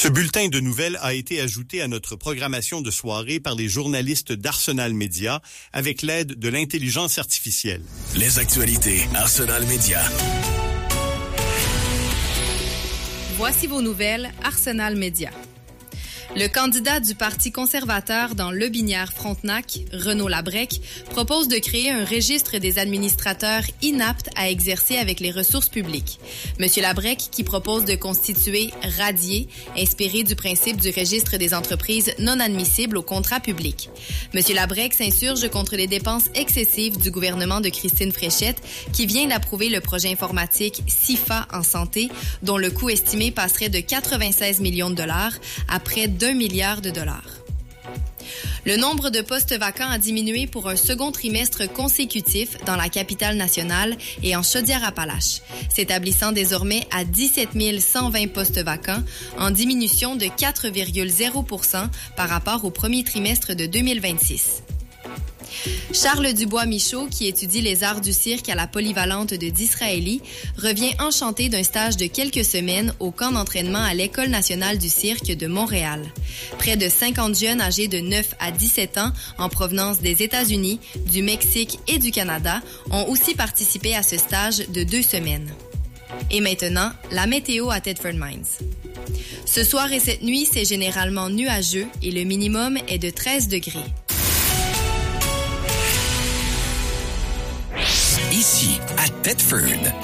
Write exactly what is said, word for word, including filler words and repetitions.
Ce bulletin de nouvelles a été ajouté à notre programmation de soirée par les journalistes d'Arsenal Média avec l'aide de l'intelligence artificielle. Les actualités Arsenal Média. Voici vos nouvelles Arsenal Média. Le candidat du Parti conservateur dans Lobinière-Frontenac, Renaud Labrec, propose de créer un registre des administrateurs inaptes à exercer avec les ressources publiques. Monsieur Labrec, qui propose de constituer Radier, inspiré du principe du registre des entreprises non admissibles au contrat public. Monsieur Labrec s'insurge contre les dépenses excessives du gouvernement de Christine Fréchette, qui vient d'approuver le projet informatique S I F A en santé, dont le coût estimé passerait de quatre-vingt-seize millions de dollars à près d'un milliard de dollars. Le nombre de postes vacants a diminué pour un second trimestre consécutif dans la capitale nationale et en Chaudière-Appalaches, s'établissant désormais à dix-sept mille cent vingt postes vacants, en diminution de quatre virgule zéro pour cent par rapport au premier trimestre de deux mille vingt-six. Charles Dubois-Michaud, qui étudie les arts du cirque à la polyvalente de Disraeli, revient enchanté d'un stage de quelques semaines au camp d'entraînement à l'École nationale du cirque de Montréal. Près de cinquante jeunes âgés de neuf à dix-sept ans en provenance des États-Unis, du Mexique et du Canada ont aussi participé à ce stage de deux semaines. Et maintenant, la météo à Thetford Mines. Ce soir et cette nuit, c'est généralement nuageux et le minimum est de treize degrés. Ici, à Thetford,